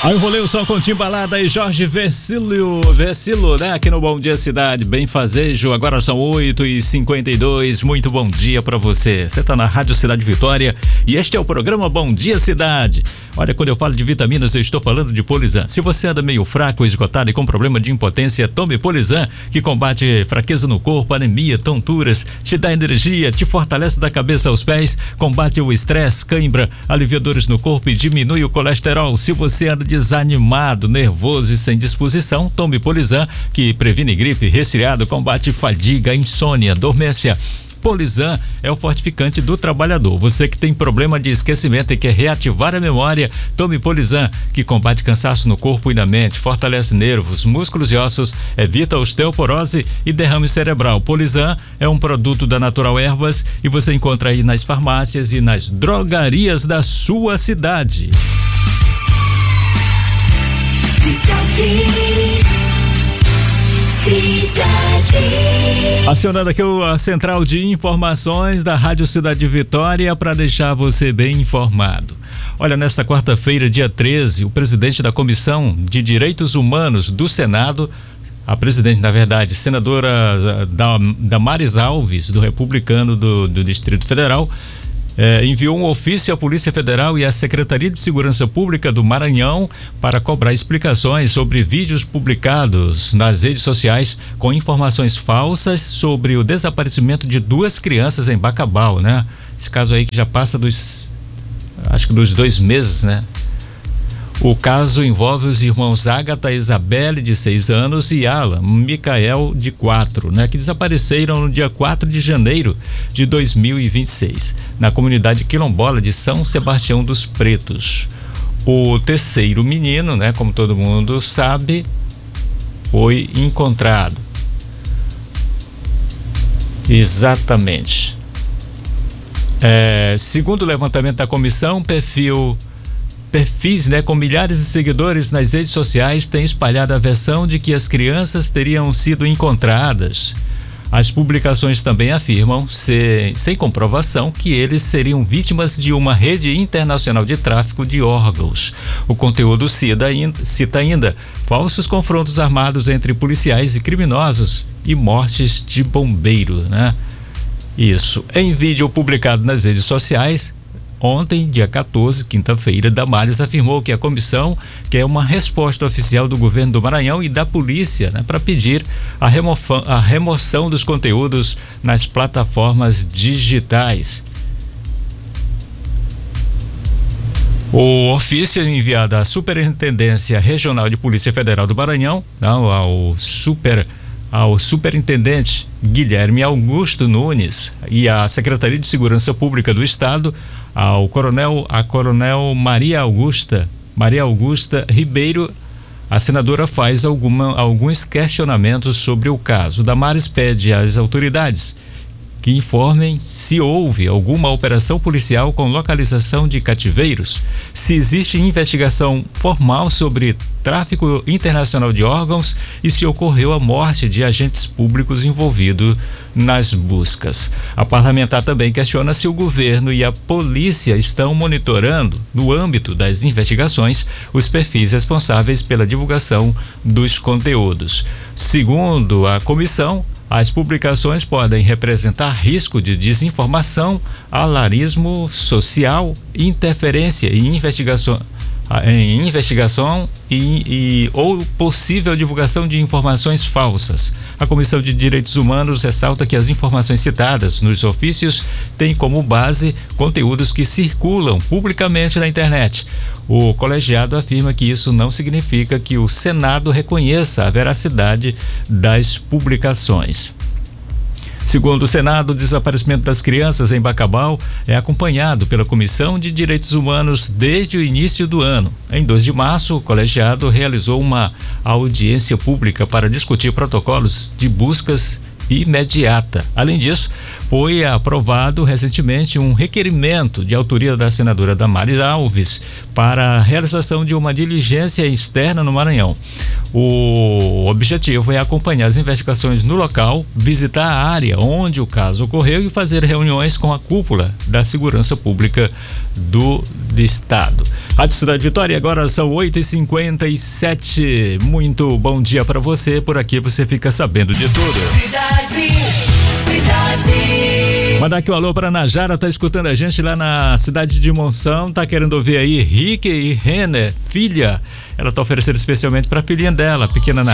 Aí eu rolei o som com Timbalada e Jorge Versilo, né? Aqui no Bom Dia Cidade, bem fazejo. Agora são 8h52. Muito bom dia pra você. Você tá na Rádio Cidade Vitória e este é o programa Bom Dia Cidade. Olha, quando eu falo de vitaminas, eu estou falando de Polizan. Se você anda meio fraco, esgotado e com problema de impotência, tome Polizan, que combate fraqueza no corpo, anemia, tonturas, te dá energia, te fortalece da cabeça aos pés, combate o estresse, cãibra, alivia dores no corpo e diminui o colesterol. Se você anda desanimado, nervoso e sem disposição, tome Polizan, que previne gripe, resfriado, combate fadiga, insônia, dormência. Polizan é o fortificante do trabalhador. Você que tem problema de esquecimento e quer reativar a memória, tome Polizan, que combate cansaço no corpo e na mente, fortalece nervos, músculos e ossos, evita osteoporose e derrame cerebral. Polizan é um produto da Natural Ervas e você encontra aí nas farmácias e nas drogarias da sua cidade. Acionando aqui a central de informações da Rádio Cidade Vitória para deixar você bem informado. Olha, nesta quarta-feira, dia 13, o presidente da Comissão de Direitos Humanos do Senado, a presidente, na verdade, senadora Damares Alves, do Republicano do Distrito Federal, enviou um ofício à Polícia Federal e à Secretaria de Segurança Pública do Maranhão para cobrar explicações sobre vídeos publicados nas redes sociais com informações falsas sobre o desaparecimento de 2 crianças em Bacabal, né? Esse caso aí que já passa dos 2 meses, né? O caso envolve os irmãos Ágata e Isabelle, de 6 anos, e Alan Micael, de 4, né, que desapareceram no dia 4 de janeiro de 2026, na comunidade quilombola de São Sebastião dos Pretos. O terceiro menino, né, como todo mundo sabe, foi encontrado. Exatamente. Segundo o levantamento da comissão, perfis, né, com milhares de seguidores nas redes sociais têm espalhado a versão de que as crianças teriam sido encontradas. As publicações também afirmam, sem comprovação, que eles seriam vítimas de uma rede internacional de tráfico de órgãos. O conteúdo cita ainda falsos confrontos armados entre policiais e criminosos e mortes de bombeiro, né? Isso. Em vídeo publicado nas redes sociais, ontem, dia 14, quinta-feira, Damares afirmou que a comissão quer uma resposta oficial do governo do Maranhão e da polícia, né, para pedir a remoção dos conteúdos nas plataformas digitais. O ofício enviado à Superintendência Regional de Polícia Federal do Maranhão, ao superintendente Guilherme Augusto Nunes e à Secretaria de Segurança Pública do Estado, a coronel Maria Augusta Ribeiro, a senadora faz alguns questionamentos sobre o caso. Damares pede às autoridades que informem se houve alguma operação policial com localização de cativeiros, se existe investigação formal sobre tráfico internacional de órgãos e se ocorreu a morte de agentes públicos envolvidos nas buscas. A parlamentar também questiona se o governo e a polícia estão monitorando, no âmbito das investigações, os perfis responsáveis pela divulgação dos conteúdos. Segundo a comissão, as publicações podem representar risco de desinformação, alarmismo social, interferência em investigação ou possível divulgação de informações falsas. A Comissão de Direitos Humanos ressalta que as informações citadas nos ofícios têm como base conteúdos que circulam publicamente na internet. O colegiado afirma que isso não significa que o Senado reconheça a veracidade das publicações. Segundo o Senado, o desaparecimento das crianças em Bacabal é acompanhado pela Comissão de Direitos Humanos desde o início do ano. Em 2 de março, o colegiado realizou uma audiência pública para discutir protocolos de buscas imediata. Além disso, foi aprovado recentemente um requerimento de autoria da senadora Damares Alves para a realização de uma diligência externa no Maranhão. O objetivo é acompanhar as investigações no local, visitar a área onde o caso ocorreu e fazer reuniões com a cúpula da segurança pública do do estado. Rádio Cidade Vitória, agora são 8h57. Muito bom dia para você. Por aqui você fica sabendo de tudo. Cidade. Mandar aqui um alô para Najara, tá escutando a gente lá na cidade de Monção, tá querendo ouvir aí Rick e Renner, filha. Ela tá oferecendo especialmente para a filhinha dela, pequena